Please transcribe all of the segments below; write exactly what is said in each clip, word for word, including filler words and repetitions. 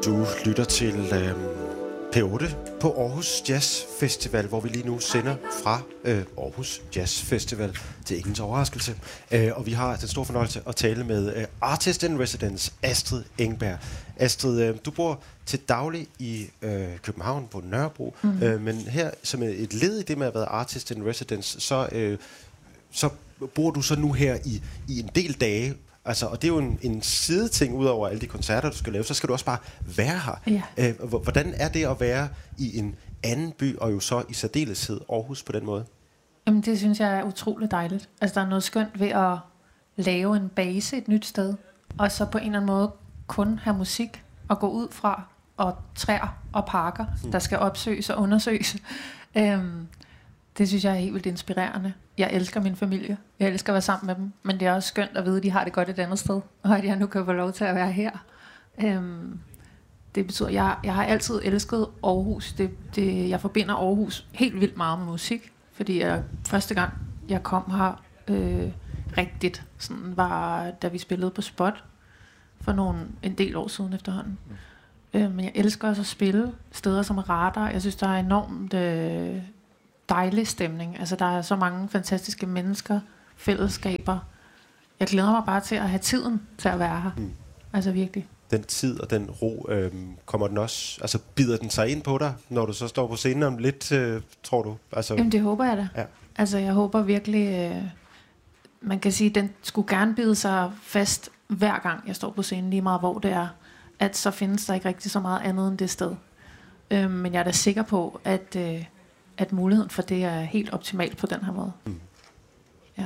Du lytter til øh, P otte på Aarhus Jazz Festival, hvor vi lige nu sender fra øh, Aarhus Jazz Festival til ingens overraskelse. Øh, og vi har den store fornøjelse at tale med øh, Artist in Residence, Astrid Engberg. Astrid, øh, du bor til daglig i øh, København på Nørrebro, mm. øh, men her som et led i det med at være Artist in Residence, så, øh, så bor du så nu her i, i en del dage. Altså, og det er jo en, en sideting ud over alle de koncerter, du skal lave, så skal du også bare være her. Ja. Øh, hvordan er det at være i en anden by, og jo så i særdeleshed Aarhus på den måde? Jamen, det synes jeg er utroligt dejligt. Altså, der er noget skønt ved at lave en base et nyt sted, og så på en eller anden måde kun have musik og gå ud fra, og træer og parker, hmm. der skal opsøges og undersøges. Øhm, det synes jeg er helt vildt inspirerende. Jeg elsker min familie. Jeg elsker at være sammen med dem. Men det er også skønt at vide, at de har det godt et andet sted. Og at jeg nu kan få lov til at være her. Øhm, det betyder, at jeg, jeg har altid elsket Aarhus. Det, det, jeg forbinder Aarhus helt vildt meget med musik. Fordi jeg, første gang, jeg kom her øh, rigtigt, sådan var, da vi spillede på Spot for nogle, en del år siden efterhånden. Mm. Øh, men jeg elsker også at spille steder som Radar. Jeg synes, der er enormt... Øh, dejlig stemning. Altså, der er så mange fantastiske mennesker, fællesskaber. Jeg glæder mig bare til at have tiden til at være her. Mm. Altså virkelig. Den tid og den ro, øh, kommer den også, altså bider den sig ind på dig, når du så står på scenen om lidt, øh, tror du? Altså, Jamen, det håber jeg da. Ja. Altså, jeg håber virkelig, øh, man kan sige, den skulle gerne bide sig fast hver gang jeg står på scenen, lige meget hvor det er, at så findes der ikke rigtig så meget andet end det sted. Øh, men jeg er da sikker på, at øh, at muligheden for det er helt optimalt på den her måde. Mm. Ja.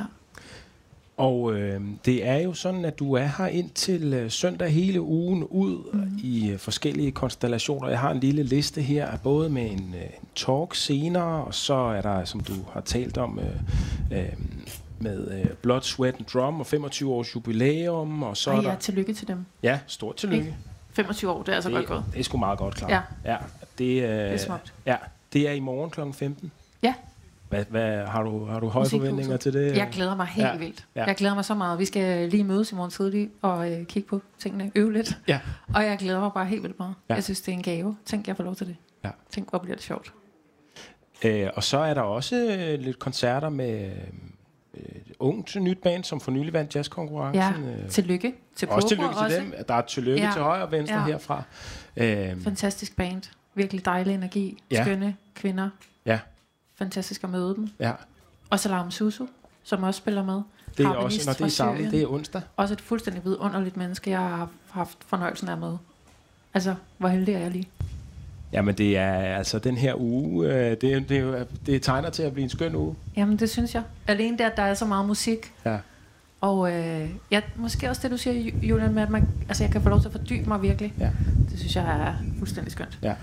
Og øh, det er jo sådan, at du er her indtil øh, søndag hele ugen ud mm. i øh, forskellige konstellationer. Jeg har en lille liste her, både med en, øh, en talk senere, og så er der, som du har talt om, øh, øh, med øh, Blood, Sweat and Drum og femogtyve års jubilæum. Og så Ej, er ja, der... tillykke til dem. Ja, stort tillykke. Ikke? femogtyve år, det er altså det, godt gået. Det er sgu meget godt klart. Ja, ja det, øh, det er smukt. Ja. Det er i morgen klokken femten. Ja. Hvad, hvad, har du, har du høje forventninger til det? Jeg glæder mig helt ja. vildt. Ja. Jeg glæder mig så meget. Vi skal lige mødes i morgen tidlig og øh, kigge på tingene, øve lidt. Ja. Og jeg glæder mig bare helt vildt meget. Ja. Jeg synes, det er en gave. Tænk, jeg får lov til det. Ja. Tænk, hvor bliver det sjovt. Øh, og så er der også øh, lidt koncerter med øh, ungt nyt band, som for nylig vandt jazzkonkurrencen. Ja, øh, tillykke til Også tillykke til også. dem. Der er tillykke ja. til højre og venstre ja. herfra. Øh, Fantastisk band. Virkelig dejlig energi. Ja. Skønne kvinder. Ja. Fantastisk at møde dem. Ja. Og Salam Susu, som også spiller med. Det er også, når det er sammen, det er onsdag. Også et fuldstændig vidunderligt menneske, jeg har haft fornøjelsen af med. Altså, hvor heldig er jeg lige. Jamen, det er altså den her uge, øh, det, det, det tegner til at blive en skøn uge. Jamen, det synes jeg. Alene der, at der er så meget musik. Ja. Og øh, ja, måske også det, du siger, Julian, med at man, altså, jeg kan få lov til at fordybe mig virkelig. Ja. Det synes jeg er fuldstændig skønt. Ja.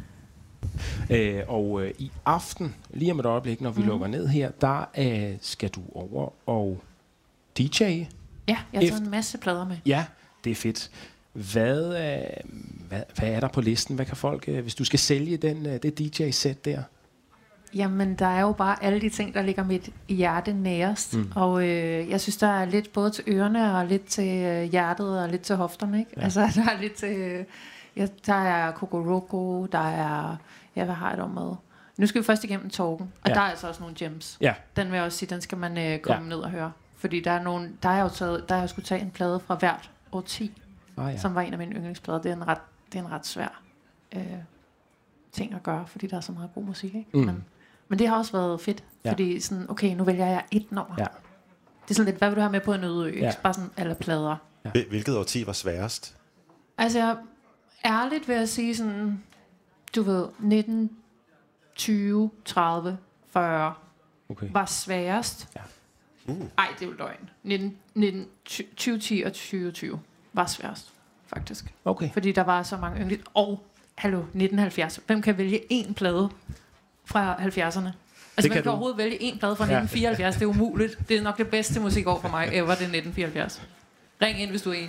Øh, og øh, i aften, lige om et øjeblik, når vi mm. lukker ned her, der øh, skal du over og D J. Ja, jeg har taget en masse plader med. Ja, det er fedt. Hvad, øh, hvad, hvad er der på listen? Hvad kan folk, øh, hvis du skal sælge den, øh, det D J-sæt der? Jamen, der er jo bare alle de ting, der ligger mit hjerte nærest. Mm. Og øh, jeg synes, der er lidt både til ørerne, og lidt til øh, hjertet, og lidt til hofterne, ikke? Ja. Altså, der er lidt til... Øh, ja, der er Kokoroko, der er... Ja, hvad har jeg der med? Nu skal vi først igennem Torben, og ja. der er altså også nogle gems. Ja. Den vil jeg også sige, den skal man øh, komme ja. ned og høre. Fordi der er nogle... Der er jo taget... Der har jeg skulle tage en plade fra hvert årti, ah, ja. som var en af mine yndlingsplader. Det er en ret, det er en ret svær øh, ting at gøre, fordi der er så meget god musik, ikke? Mm. Men, men det har også været fedt, ja. fordi sådan, okay, nu vælger jeg et nummer. Ja. Det er sådan lidt, hvad vil du have med på en øde ø? Ja. Bare sådan alle plader. Ja. Hvilket årti var sværest? Altså, jeg, ærligt vil jeg sige sådan, du ved, nitten, tyve, tredive, fyrre okay. var sværest. Ja. Mm. Ej, det er jo løgn. nitten, nitten, tyve ti og tyve tyve var sværest, faktisk. Okay. Fordi der var så mange yndligt. Og, hallo, nitten halvfjerds. Hvem kan vælge én plade fra halvfjerdserne? Altså, man kan, kan overhovedet vælge én plade fra nitten fireoghalvfjerds. Det er umuligt. Det er nok det bedste musikår for mig ever, det er nitten fireoghalvfjerds. Ring ind, hvis du er enig.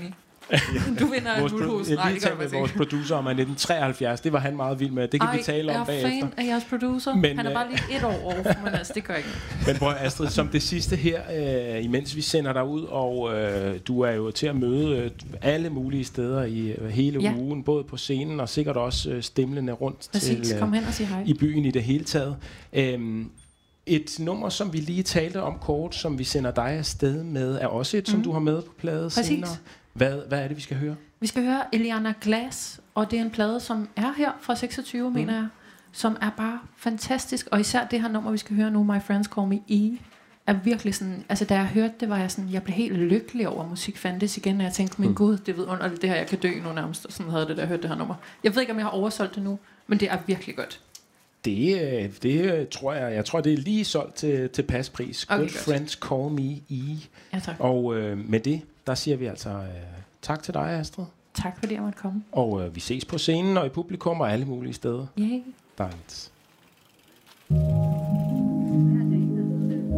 Du vinder vores et muldhus. pro- Nej, lige det kan talt jeg med bare vores sige. producer om, at nitten treoghalvfjerds, det var han meget vild med. Det kan Ej, vi tale om jeg er bagefter. fan af jeres producer. Men, Han er øh, bare lige et år over, men altså, det gør ikke noget. Men prøv Astrid, som det sidste her, øh, imens vi sender dig ud, og øh, du er jo til at møde øh, alle mulige steder i øh, hele Ja. ugen, både på scenen og sikkert også øh, stemlende rundt Præcis, til, kom øh, hen og sig hej. i byen i det hele taget. Øhm, et nummer, som vi lige talte om kort, som vi sender dig afsted med, er også et, som Mhm. du har med på plade Præcis. senere. Hvad, hvad er det, vi skal høre? Vi skal høre Eliana Glass, og det er en plade, som er her fra seksogtyve, mm. mener jeg, som er bare fantastisk. Og især det her nummer, vi skal høre nu, My Friends Call Me E, er virkelig sådan, altså da jeg hørte det, var jeg sådan, jeg blev helt lykkelig over, at musik fandtes igen, og jeg tænkte, min Mm. gud, det er vidunderligt, det her, jeg kan dø nu nærmest, og sådan havde det, da jeg hørte det her nummer. Jeg ved ikke, om jeg har oversolgt det nu, men det er virkelig godt. Det, øh, det øh, tror jeg, jeg tror, det er lige solgt til, til paspris. Okay, Good godt. Friends Call Me E. Ja, tak. Og øh, med det, der siger vi altså øh, tak til dig, Astrid. Tak fordi jeg måtte komme. Og øh, vi ses på scenen og i publikum og alle mulige steder. Yay. Dejligt.